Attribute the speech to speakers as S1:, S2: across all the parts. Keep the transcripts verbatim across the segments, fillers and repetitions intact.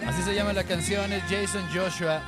S1: Así se llama la canción, es Jason Joshua.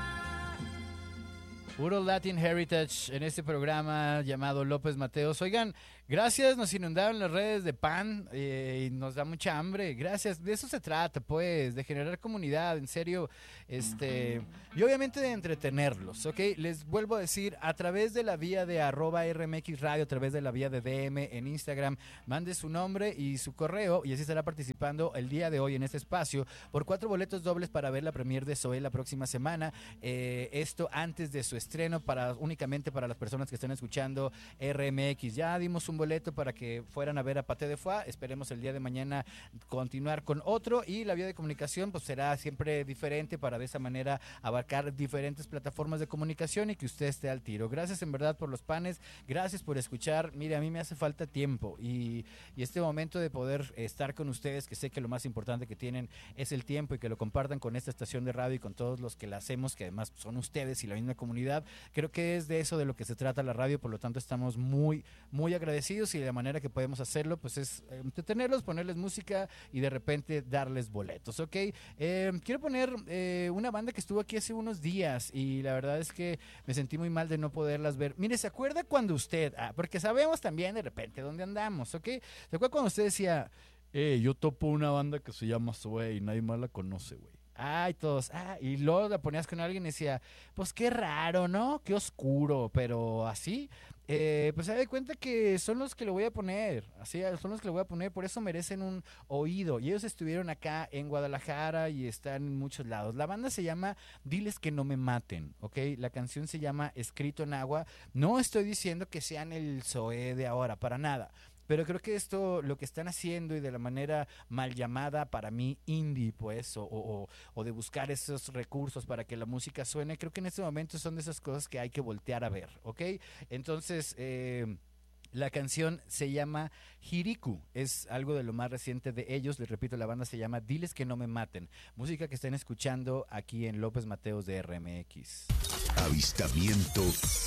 S1: Puro Latin Heritage en este programa llamado López Mateos. Oigan, gracias, nos inundaron las redes de pan eh, y nos da mucha hambre. Gracias, de eso se trata, pues, de generar comunidad, en serio, este, y obviamente de entretenerlos, ¿ok? Les vuelvo a decir, a través de la vía de arroba R M X Radio, a través de la vía de D M en Instagram, mande su nombre y su correo y así estará participando el día de hoy en este espacio por cuatro boletos dobles para ver la premier de Zoé la próxima semana. Eh, esto antes de su estreno, para únicamente para las personas que están escuchando R M X. Ya dimos un boleto para que fueran a ver a Paté de Foix. Esperemos el día de mañana continuar con otro, y la vía de comunicación pues será siempre diferente para de esa manera abarcar diferentes plataformas de comunicación y que usted esté al tiro. Gracias en verdad por los panes, gracias por escuchar. Mire, a mí me hace falta tiempo y, y este momento de poder estar con ustedes, que sé que lo más importante que tienen es el tiempo, y que lo compartan con esta estación de radio y con todos los que la hacemos, que además son ustedes y la misma comunidad. Creo que es de eso de lo que se trata la radio, por lo tanto estamos muy, muy agradecidos, y la manera que podemos hacerlo pues es eh, entretenerlos, ponerles música y de repente darles boletos, ¿ok? Eh, quiero poner eh, una banda que estuvo aquí hace unos días y la verdad es que me sentí muy mal de no poderlas ver. Mire, ¿se acuerda cuando usted, ah, porque sabemos también de repente dónde andamos, ¿ok? ¿Se acuerda cuando usted decía, eh, yo topo una banda que se llama Zoé y nadie más la conoce, güey? Ay, todos, ah, y luego la ponías con alguien y decía, pues qué raro, ¿no? Qué oscuro, pero así, eh, pues se da cuenta que son los que le voy a poner, así, son los que le voy a poner, por eso merecen un oído. Y ellos estuvieron acá en Guadalajara y están en muchos lados. La banda se llama Diles que no me maten, ¿ok? La canción se llama Escrito en Agua. No estoy diciendo que sean el Zoé de ahora, para nada. Pero creo que esto, lo que están haciendo y de la manera mal llamada para mí indie, pues, o, o, o de buscar esos recursos para que la música suene, creo que en este momento son de esas cosas que hay que voltear a ver, ¿ok? Entonces, eh, la canción se llama Hiriku, es algo de lo más reciente de ellos. Les repito, la banda se llama Diles que no me maten. Música que estén escuchando aquí en López Mateos de R M X.
S2: Avistamiento